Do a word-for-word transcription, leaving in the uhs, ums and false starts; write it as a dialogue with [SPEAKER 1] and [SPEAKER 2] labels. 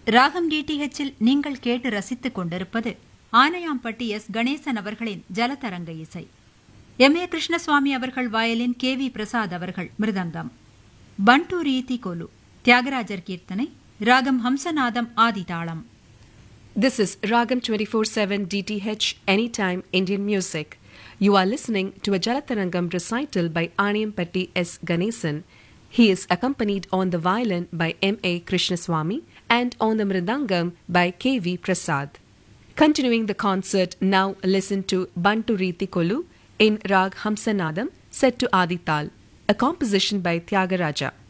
[SPEAKER 1] ராகம் டிடிஹெச்சில் நீங்கள் கேட்டு ரசித்துக் கொண்டிருப்பது ஆனையாம்பட்டி எஸ் கணேசன் அவர்களின் ஜலதரங்க இசை. எம் ஏ கிருஷ்ணசுவாமி அவர்கள் வயலின், கே வி பிரசாத் அவர்கள் மிருதங்கம். பண்டு ரீதி கொலு தியாகராஜர் கீர்த்தனை. ராகம் Hamsanadam ஆதிதாளம்.
[SPEAKER 2] This is Ragam twenty-four seven D T H Anytime Indian Music. You are listening to a Jalatarangam recital by Aniyampatti S. Ganesan. He is accompanied on the violin by M A Krishnaswamy and on the mridangam by K V Prasad. Continuing the concert, now listen to Bantu Riti Kolu in Rag Hamsanadam set to Adi Tal, a composition by Tyagaraja.